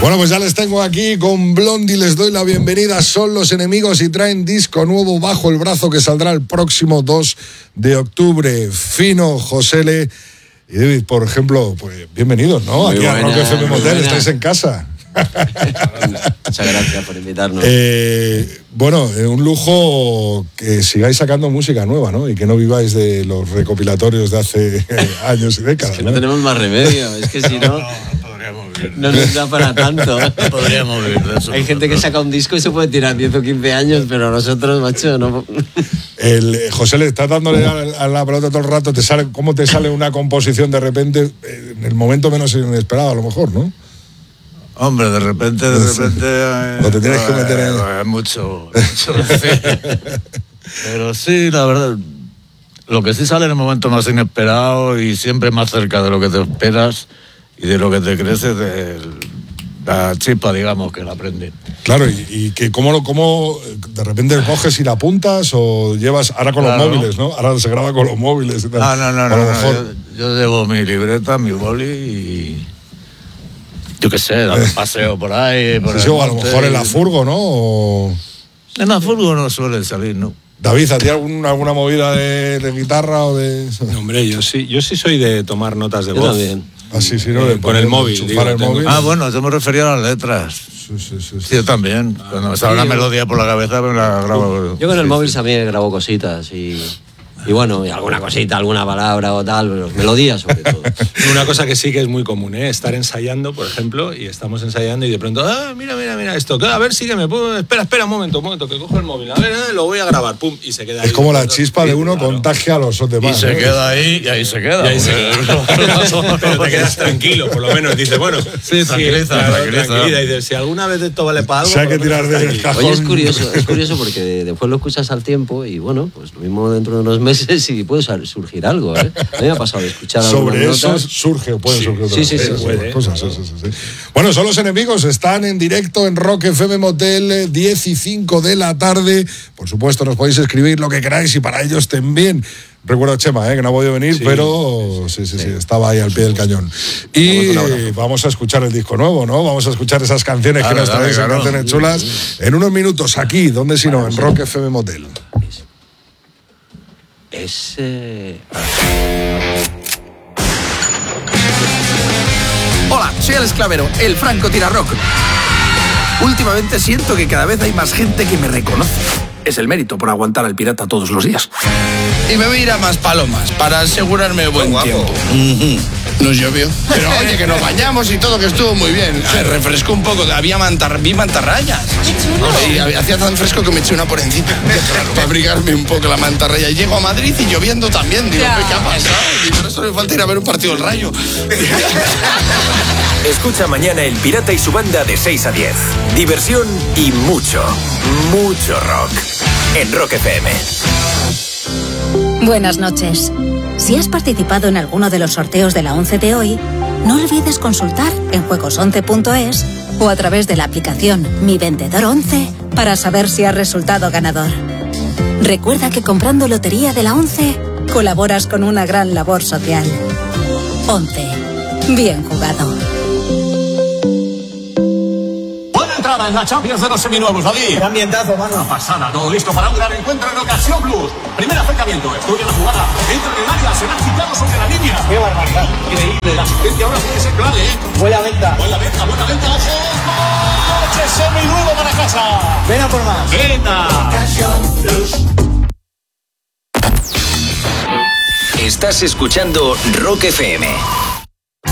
Bueno, pues ya les tengo aquí con Blondie, les doy la bienvenida. Son Los Enemigos y traen disco nuevo bajo el brazo que saldrá el próximo 2 de octubre. Fino, Josele y David, por ejemplo, pues bienvenidos, ¿no? Muy aquí buena, a Rock FM Motel, buena. estáis en casa. Muchas gracias por invitarnos. Bueno, un lujo que sigáis sacando música nueva, ¿no? Y que no viváis de los recopilatorios de hace años y décadas. Es que no tenemos más remedio, es que si no no nos da para tanto. No podríamos vivir de eso. Hay gente que saca un disco y se puede tirar 10 o 15 años, pero nosotros, macho, no. José, le estás dándole a la pelota todo el rato, ¿cómo te sale una composición de repente en el momento menos inesperado, a lo mejor, ¿no? Hombre, de repente lo te tienes que meter en... mucho sí. Pero sí, la verdad, lo que sí sale en el momento más inesperado y siempre más cerca de lo que te esperas y de lo que te crees es de la chispa, digamos, que la aprendí. Claro, y que cómo de repente coges y la apuntas o llevas ahora con los móviles, ¿no? Ahora se graba con los móviles y tal. No. Yo llevo mi libreta, mi boli y... Yo qué sé, dar un paseo por ahí. O a lo mejor en la furgo, ¿no? En la furgo no suele salir, ¿no? David, ¿a ti alguna movida de guitarra o de...? No, hombre, yo sí soy de tomar notas de Yo voz. también. Así, sí, ¿no? Con el móvil. Enchufar el móvil. Bueno, yo me refería a las letras. Sí. Yo también. Cuando me sale una melodía por la cabeza, me la grabo. Yo con el móvil también grabo cositas y bueno, y alguna cosita, alguna palabra o tal, pero melodías sobre todo. Una cosa que sí que es muy común, ¿eh? Estar ensayando, por ejemplo, y estamos ensayando y de pronto, mira esto, a ver, sígueme, espera un momento, que cojo el móvil, a ver, lo voy a grabar, pum, y se queda ahí. Es como la chispa de uno contagia a los demás. Y se queda ahí, y ahí se queda. Pero te quedas tranquilo, por lo menos, dices, bueno, sí, tranquiliza. Y dices, si alguna vez esto vale para algo... Si hay que tirar del cajón. Oye, es curioso porque después lo escuchas al tiempo y bueno, pues lo mismo dentro de unos meses y puede surgir algo, ¿eh? A mí me ha pasado de escuchar sobre eso notas. surge o pueden surgir otras cosas. Sí. Bueno, Son Los Enemigos, están en directo en Rock FM Motel, 10 y 5 de la tarde. Por supuesto, nos podéis escribir lo que queráis y para ellos también. Recuerdo a Chema, que no ha podido venir, pero sí, estaba ahí al pie del cañón. Y vamos a escuchar el disco nuevo, ¿no? Vamos a escuchar esas canciones que nos traéis, canciones chulas, en unos minutos aquí, ¿dónde si no? En Rock FM Motel. Hola, soy el Esclavero, el Franco Tirarrock. Últimamente siento que cada vez hay más gente que me reconoce. Es el mérito por aguantar al pirata todos los días. Y me voy a ir a Maspalomas para asegurarme buen tiempo. Nos llovió. Pero oye, que nos bañamos y todo, que estuvo muy bien. Refrescó un poco, vi mantarrayas. Y hacía tan fresco que me eché una por encima. Para abrigarme un poco la mantarraya. Y llego a Madrid y lloviendo también. Digo, ¿qué ha pasado? Y por eso me falta ir a ver un partido del Rayo. Escucha mañana El Pirata y su banda de 6 a 10. Diversión y mucho rock. En Rock FM. Buenas noches. Si has participado en alguno de los sorteos de la 11 de hoy, no olvides consultar en juegos11.es o a través de la aplicación Mi Vendedor 11 para saber si has resultado ganador. Recuerda que comprando Lotería de la 11 colaboras con una gran labor social. 11. Bien jugado. En la Champions de los seminuevos, David. Qué ambientazo, mano. Una pasada, todo listo para un gran encuentro en Ocasión Plus. Primer acercamiento, estudia la jugada. Entra en el área, será quitado sobre la línea. Qué barbaridad. Increíble, la asistencia ahora puede ser clave, ¿eh? Buena venta. Buena venta, ojo. ¡Coche seminuevo para casa! Ven a por más. ¡Venga! Ocasión Plus. Estás escuchando Rock FM.